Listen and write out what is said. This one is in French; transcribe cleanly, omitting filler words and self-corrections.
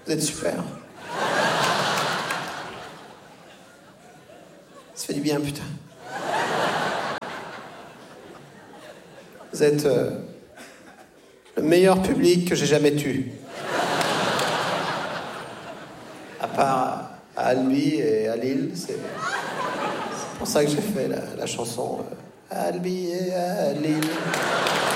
Vous êtes super. Ça fait du bien, putain. Vous êtes le meilleur public que j'ai jamais eu. À part à Albi et à Lille, c'est pour ça que j'ai fait la chanson Albi et à Lille.